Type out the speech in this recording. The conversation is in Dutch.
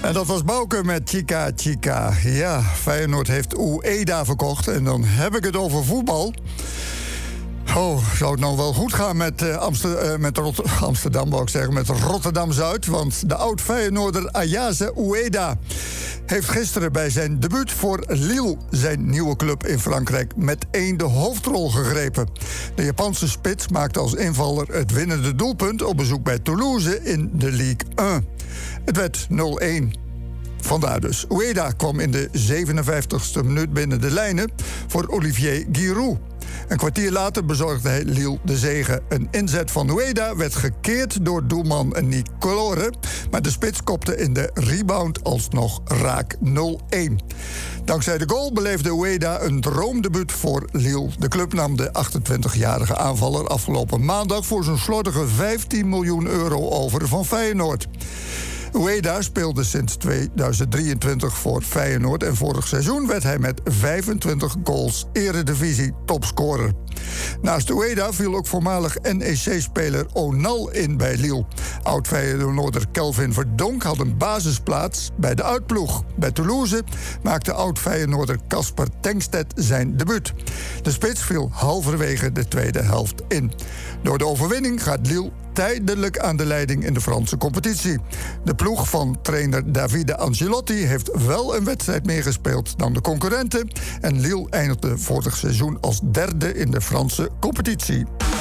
En dat was Bouke met Chica Chica. Ja, Feyenoord heeft Ueda verkocht. En dan heb ik het over voetbal. Oh, zou het nou wel goed gaan met Amsterdam, wou ik zeggen, met Rotterdam-Zuid? Want de oud-Feyenoorder Ayaze Ueda heeft gisteren bij zijn debuut voor Lille, zijn nieuwe club in Frankrijk, meteen de hoofdrol gegrepen. De Japanse spits maakte als invaller het winnende doelpunt op bezoek bij Toulouse in de Ligue 1. Het werd 0-1. Vandaar dus. Ueda kwam in de 57e minuut binnen de lijnen voor Olivier Giroud. Een kwartier later bezorgde hij Lille de zege. Een inzet van Ueda werd gekeerd door doelman Nicolore, maar de spits kopte in de rebound alsnog raak 0-1. Dankzij de goal beleefde Ueda een droomdebuut voor Lille. De club nam de 28-jarige aanvaller afgelopen maandag voor zo'n slordige 15 miljoen euro over van Feyenoord. Ueda speelde sinds 2023 voor Feyenoord en vorig seizoen werd hij met 25 goals eredivisie topscorer. Naast Ueda viel ook voormalig NEC-speler Onal in bij Lille. Oud-Feyenoorder Kelvin Verdonk had een basisplaats bij de uitploeg. Bij Toulouse maakte oud-Feyenoorder Casper Tengstedt zijn debuut. De spits viel halverwege de tweede helft in. Door de overwinning gaat Lille tijdelijk aan de leiding in de Franse competitie. De ploeg van trainer Davide Ancelotti heeft wel een wedstrijd meer gespeeld dan de concurrenten en Lille eindigde vorig seizoen als derde in de Franse competitie.